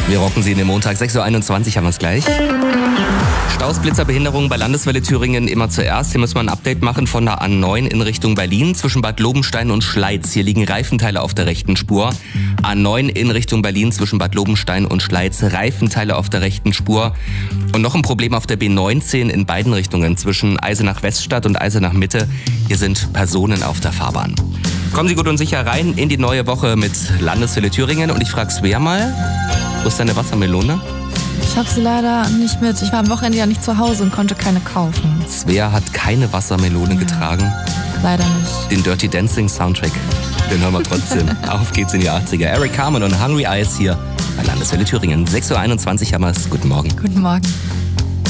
Wir rocken sie in den Montag. 6.21 Uhr haben wir es gleich. Staus, Blitzerbehinderung bei Landeswelle Thüringen immer zuerst. Hier müssen wir ein Update machen von der A9 in Richtung Berlin zwischen Bad Lobenstein und Schleiz. Hier liegen Reifenteile auf der rechten Spur. A9 in Richtung Berlin zwischen Bad Lobenstein und Schleiz. Reifenteile auf der rechten Spur. Und noch ein Problem auf der B19 in beiden Richtungen zwischen Eisenach-Weststadt und Eisenach-Mitte. Hier sind Personen auf der Fahrbahn. Kommen Sie gut und sicher rein in die neue Woche mit Landeswelle Thüringen. Und ich frage Svea mal, wo ist deine Wassermelone? Ich habe sie leider nicht mit. Ich war am Wochenende ja nicht zu Hause und konnte keine kaufen. Svea hat keine Wassermelone getragen. Leider nicht. Den Dirty Dancing Soundtrack, den hören wir trotzdem. Auf geht's in die 80er. Eric Carmen und Hungry Eyes hier bei Landeswelle Thüringen. 6.21 Uhr haben wir's. Guten Morgen. Guten Morgen.